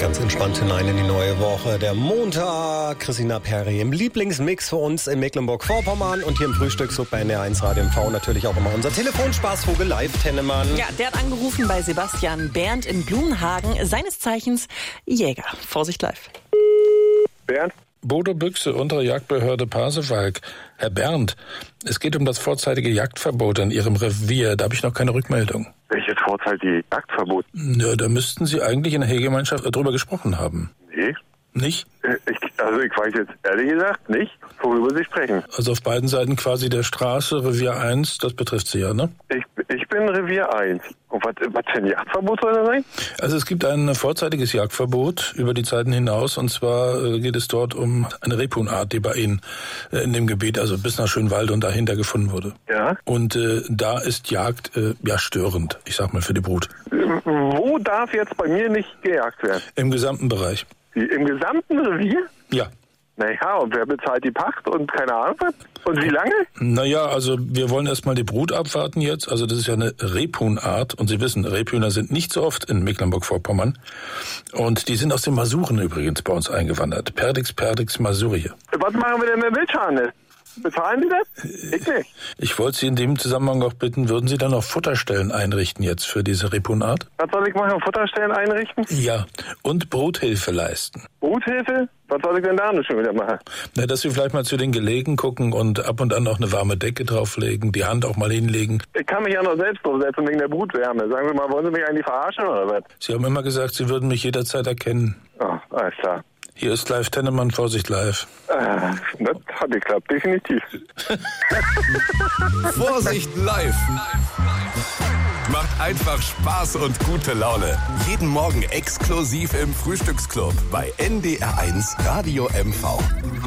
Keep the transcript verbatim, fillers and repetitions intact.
Ganz entspannt hinein in die neue Woche. Der Montag, Christina Perry im Lieblingsmix für uns in Mecklenburg-Vorpommern und hier im Frühstücksclub bei N D R eins Radio M V natürlich auch immer unser Telefonspaßvogel live, Tennemann. Ja, der hat angerufen bei Sebastian Bernd in Blumenhagen, seines Zeichens Jäger. Vorsicht live. Bernd? Bodo Büchse, untere Jagdbehörde Pasewalk. Herr Bernd, es geht um das vorzeitige Jagdverbot in Ihrem Revier. Da habe ich noch keine Rückmeldung. Welches vorzeitige Jagdverbot? Ja, da müssten Sie eigentlich in der Heggemeinschaft drüber gesprochen haben. Nee. Nicht? Ich, also ich weiß jetzt ehrlich gesagt nicht, worüber Sie sprechen. Also auf beiden Seiten quasi der Straße, Revier eins, das betrifft Sie ja, ne? Ich, ich bin Revier eins. Und was, was für ein Jagdverbot soll das sein? Also es gibt ein vorzeitiges Jagdverbot über die Zeiten hinaus. Und zwar äh, geht es dort um eine Rebhuhnart, die bei Ihnen äh, in dem Gebiet, also bis nach Schönwald und dahinter gefunden wurde. Ja. Und äh, da ist Jagd äh, ja störend, ich sag mal, für die Brut. Wo darf jetzt bei mir nicht gejagt werden? Im gesamten Bereich. Wie, im gesamten Revier? Ja. Naja, und wer bezahlt die Pacht und keine Ahnung was? Und wie lange? Naja, also wir wollen erstmal die Brut abwarten jetzt. Also das ist ja eine Rebhuhnart. Und Sie wissen, Rebhühner sind nicht so oft in Mecklenburg-Vorpommern. Und die sind aus den Masuren übrigens bei uns eingewandert. Perdix, Perdix, Masurie. Was machen wir denn mit Wildschweinen? Bezahlen Sie das? Ich nicht. Ich wollte Sie in dem Zusammenhang auch bitten, würden Sie dann noch Futterstellen einrichten jetzt für diese Rebhuhnart? Was soll ich machen? Futterstellen einrichten? Ja, und Bruthilfe leisten. Bruthilfe? Was soll ich denn da noch schon wieder machen? Na, dass Sie vielleicht mal zu den Gelegen gucken und ab und an auch eine warme Decke drauflegen, die Hand auch mal hinlegen. Ich kann mich ja noch selbst draufsetzen wegen der Brutwärme. Sagen Sie mal, wollen Sie mich eigentlich verarschen oder was? Sie haben immer gesagt, Sie würden mich jederzeit erkennen. Oh, alles klar. Hier ist live Tennemann, Vorsicht live. Äh, das hat geklappt, definitiv. Vorsicht live. Macht einfach Spaß und gute Laune. Jeden Morgen exklusiv im Frühstücksclub bei N D R eins Radio M V.